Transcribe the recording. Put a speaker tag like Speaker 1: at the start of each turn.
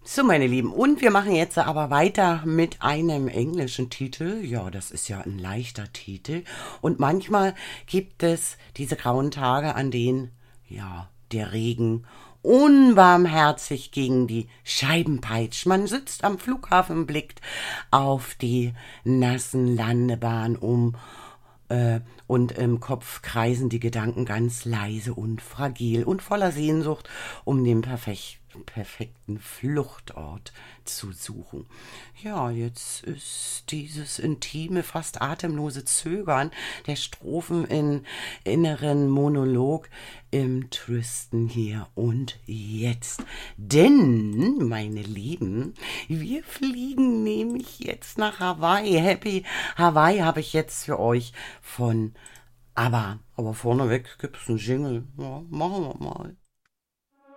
Speaker 1: So, meine Lieben, und wir machen jetzt aber weiter mit einem englischen Titel. Ja, das ist ja ein leichter Titel. Und manchmal gibt es diese grauen Tage, an denen, ja, der Regen unbarmherzig gegen die Scheiben peitscht. Man sitzt am Flughafen, blickt auf die nassen Landebahn und im Kopf kreisen die Gedanken ganz leise und fragil und voller Sehnsucht, um den perfekten Fluchtort zu suchen. Ja, jetzt ist dieses intime, fast atemlose Zögern der Strophen in inneren Monolog im Tristen hier und jetzt. Denn, meine Lieben, wir fliegen nämlich jetzt nach Hawaii. Happy Hawaii habe ich jetzt für euch von ABBA. Aber vorneweg gibt's einen Jingle. Ja, machen wir mal.